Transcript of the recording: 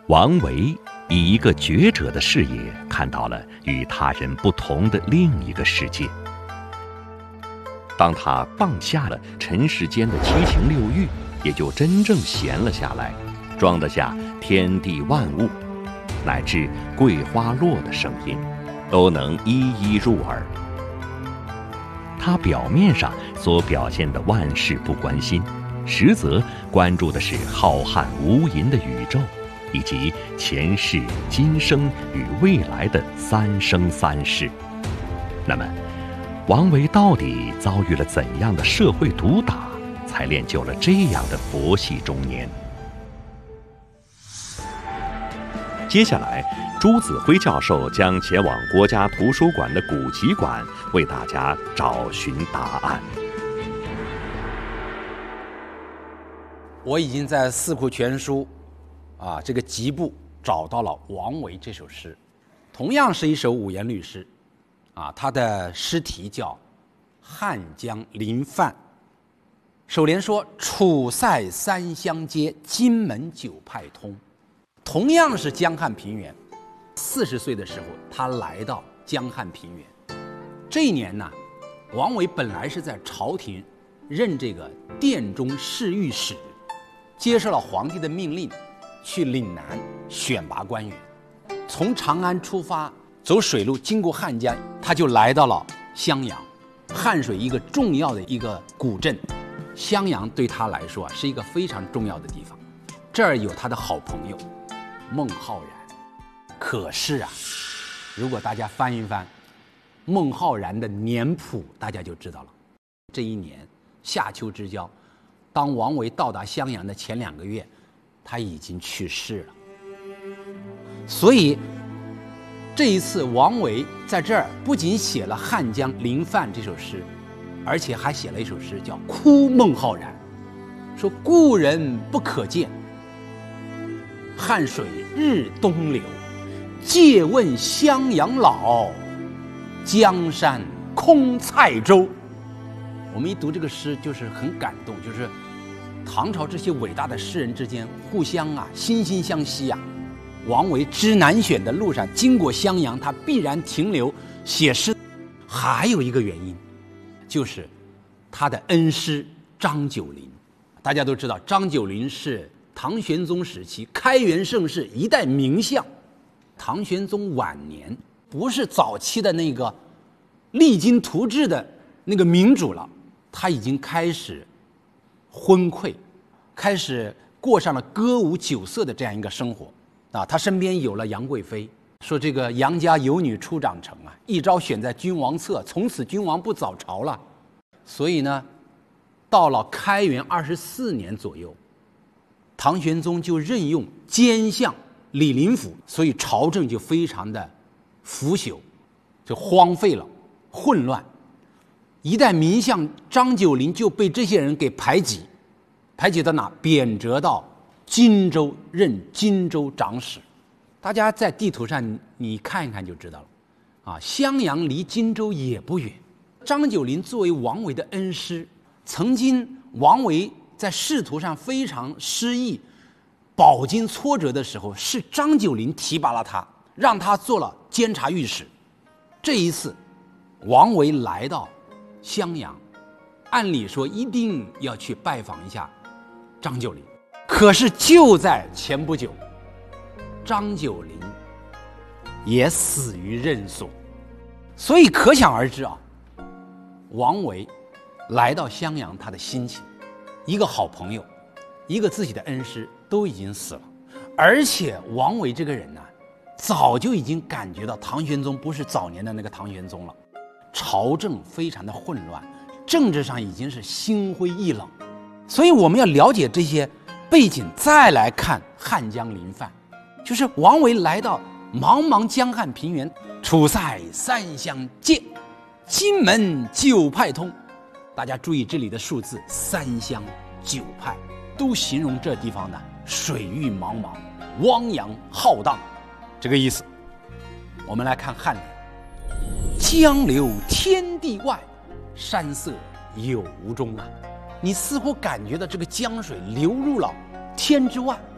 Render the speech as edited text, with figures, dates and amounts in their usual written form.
王维以一个觉者的视野，看到了与他人不同的另一个世界。当他放下了尘世间的七情六欲，也就真正闲了下来，装得下天地万物，乃至桂花落的声音，都能一一入耳。他表面上所表现的万事不关心，实则关注的是浩瀚无垠的宇宙，以及前世、今生与未来的三生三世。那么，王维到底遭遇了怎样的社会毒打，才练就了这样的佛系中年？接下来，朱子辉教授将前往国家图书馆的古籍馆，为大家找寻答案。 我已经在《四库全书》这个集部找到了王维这首诗，同样是一首五言律诗，它的诗题叫《汉江临泛》。首联说：“楚塞三湘接，荆门九派通。”同样是江汉平原，40岁的时候，他来到江汉平原。这一年呢，王维本来是在朝廷任这个殿中侍御史，接受了皇帝的命令，去岭南选拔官员。从长安出发，走水路经过汉江，他就来到了襄阳，汉水一个重要的一个古镇。襄阳对他来说是一个非常重要的地方，这儿有他的好朋友孟浩然。可是如果大家翻一翻孟浩然的年谱，大家就知道了。这一年夏秋之交，当王维到达襄阳的前2个月，他已经去世了。所以这一次王维在这儿不仅写了《汉江临泛》这首诗，而且还写了一首诗叫《哭孟浩然》，说故人不可见，汉水日东流，借问襄阳老，江山空蔡州。我们一读这个诗就是很感动，就是唐朝这些伟大的诗人之间互相惺惺相惜王维知南选的路上经过襄阳，他必然停留写诗。还有一个原因，就是他的恩师张九龄。大家都知道，张九龄是唐玄宗时期开元盛世一代名相。唐玄宗晚年不是早期的那个励精图治的那个明主了，他已经开始昏聩，开始过上了歌舞酒色的这样一个生活他身边有了杨贵妃，说这个杨家有女初长成一朝选在君王侧，从此君王不早朝了。所以呢，到了开元24年左右，唐玄宗就任用监相李林甫，所以朝政就非常的腐朽，就荒废了，混乱。一代名相张九龄就被这些人给排挤到哪？贬谪到荆州，任荆州长史。大家在地图上你看一看就知道了襄阳离荆州也不远。张九龄作为王维的恩师，曾经王维在仕途上非常失意、饱经挫折的时候，是张九龄提拔了他，让他做了监察御史。这一次王维来到襄阳，按理说一定要去拜访一下张九龄，可是就在前不久，张九龄也死于任所。所以可想而知王维来到襄阳，他的心情，一个好朋友，一个自己的恩师都已经死了，而且王维这个人早就已经感觉到唐玄宗不是早年的那个唐玄宗了，朝政非常的混乱，政治上已经是心灰意冷。所以我们要了解这些背景，再来看汉江临泛，就是王维来到茫茫江汉平原，楚塞三湘接，荆门九派通。大家注意这里的数字，3湘9派，都形容这地方的水域茫茫，汪洋浩荡，这个意思。我们来看颔联：江流天地外，山色有无中你似乎感觉到这个江水流入了天之外，